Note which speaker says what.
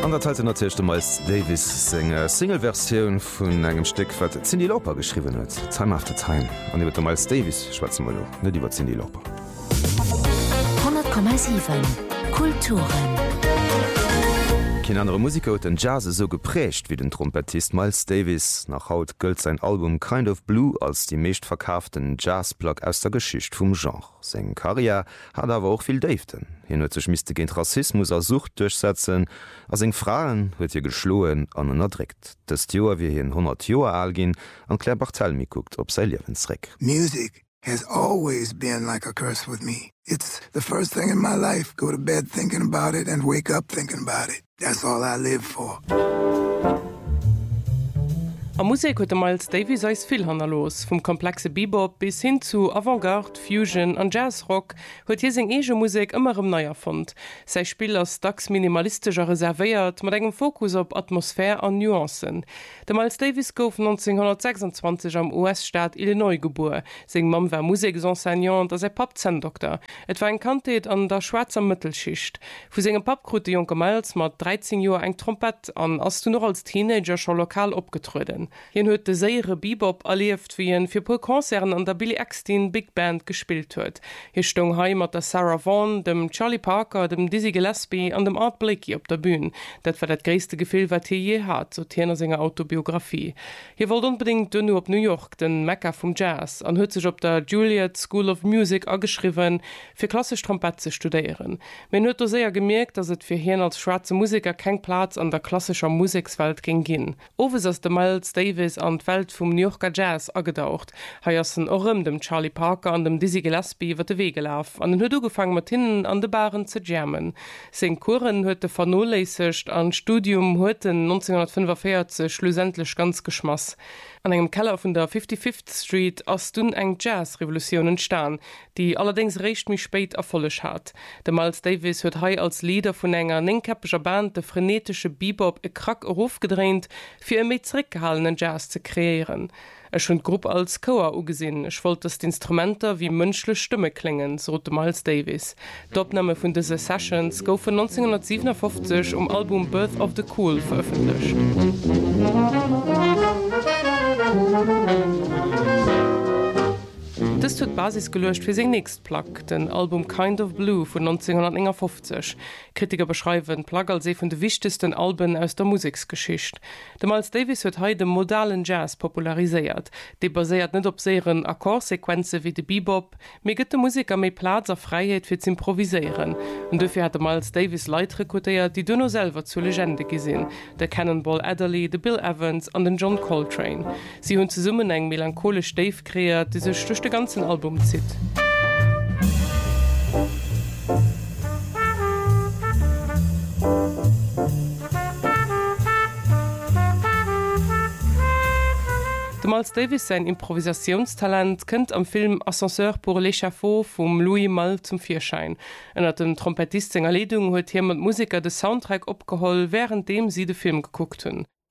Speaker 1: An der Teil natürlich Miles Davis Sänger Singleversion vun engem Stück wat Cyndi Lauper geschrieben huet. Time after Time. An iwwer der Miles Davis schwatzen mal net iwwer Cyndi Lauper.
Speaker 2: 100,7 Kulturen.
Speaker 1: Kein andere Musiker hat den Jazz so geprägt wie den Trompetist Miles Davis. Nach Haut gilt sein Album Kind of Blue als die meistverkauften Jazzblock aus der Geschichte vom Genre. Seine Karriere hat aber auch viel Däften. Hier hat sich misste gegen Rassismus als Sucht durchsetzen, als seine Frauen hat hier geschlohen und erdrückt. Das Jahr wie hier in 100 Jahre alt gehen, an Claire Barthelmy guckt, ob sein Lebensreck.
Speaker 3: Music has always been like a curse with me. It's the first thing in my life. Go to bed thinking about it and wake up thinking about it. That's all I live for.
Speaker 4: Am Musik huet Miles Davis eis vill hanner los, vum komplexe Bebop bis hin zu Avantgarde, Fusion an Jazzrock huet hi seg ege Musik ëmmerem neier fand. Sei Spiel ass dacks minimalistischer reservéiert, mat engem Fokus op Atmosphär an Nuancen. De Miles Davis gouf 1926 am US-Staat Illinois geboren. Seg Mam war Musikensenseignant as Pap Zendoktor. Et war en Kantheet an der Schwarzer Mittelschicht. Fu segem Papgrute Joke Miles mat 13 Joer eng Trompet an ass du noch als Teenager schon lokal opgetruden. Hien huet de séiere Bebop erlieft, wie en fir pu Konzern an der Billy Eckstine Big Band gespielt huet. Hier stung heim mat der Sarah Vaughan, dem Charlie Parker, dem Dizzy Gillespie an dem Art Blakey op der Bühne. Dat war dat gréste Gefehl, wat hi je hat, so Tierner senger Autobiografie. Hier wollt unbedingt dünne op New York, den Mecca vom Jazz, an huet sech op der Juilliard School of Music ageschriven, fir klassisch Trompet ze studieren. Men huet séier gemerkt, dass et fir hien als schwarze Musiker keng Platz an der klassischer Musikswelt ging ginn. Owes ass de Miles Davis an d'Welt vum New Yorker Jazz agedaucht. Haierssen orëm dem Charlie Parker an dem Dizzy Gillespie wat de Wege laf. An den huet ugefang mat hinnen an de Baren ze jammen. Seng Kuren huet de vernoléissecht an Studium hueten 1945 schlussendlech ganz geschmass. An engem Keller vun der 55th Street ass dun eng Jazzrevolution entstaan, die allerdings recht mich spéit erfollech hat. De Miles Davis huet hei als Lieder vun enger nengkäppecher Band de frenetische Bebop e Krack eruf gedreht, fir e méi zrickgehalenen Jazz zu kreieren. Ech hun Gruppe als Chor ugesinn, ech wollt dass d'Instrumenter wie mënschle Stimme klingen, so de Miles Davis. D'Opname vun dese Sessions goufen 1957 Album Birth of the Cool veröffentlicht. Das huet Basis gelöscht fir seg nächst Plug, den Album Kind of Blue von 1950. Kritiker beschreiben Plug als vun de wichtigsten Alben aus der Musiksgeschicht. De Miles Davis huet heute modalen Jazz popularisiert. De basiert net op seieren Akkordsequenze wie de Bebop, mé gëtt de Musiker méi Platz a Freiheit fir ze improviseieren. Und dafür hat de Miles Davis Leiit rekrutiert, die dunno selber zu Legende gesinn. Der Cannonball Adderley, de Bill Evans an den John Coltrane. Sie hunn ze summen eng melancholisch Dave kreiert, die sech durch de ganzen Album zit. De Miles Davis sein Improvisationstalent kënnt am Film Ascenseur pour l'échafaud vum Louis Malle zum Vierschein. Ennner dem Trompetist senger Ledung huet hier mat Musiker de Soundtrack opgeholl, währenddem sie de Film geguckt hunn.